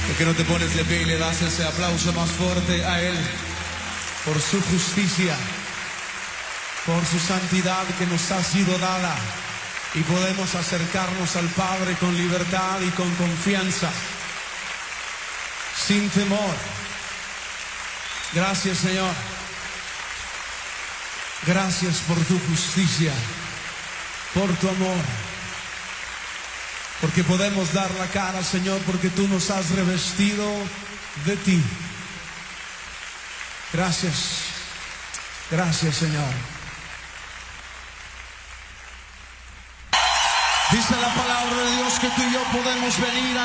¿Por qué no te pones de pie y le das ese aplauso más fuerte a Él por su justicia, por su santidad que nos ha sido dada y podemos acercarnos al Padre con libertad y con confianza, sin temor? Gracias, Señor. Gracias por tu justicia, por tu amor, porque podemos dar la cara, Señor, porque tú nos has revestido de ti. Gracias, gracias, Señor. Dice la palabra de Dios que tú y yo podemos venir a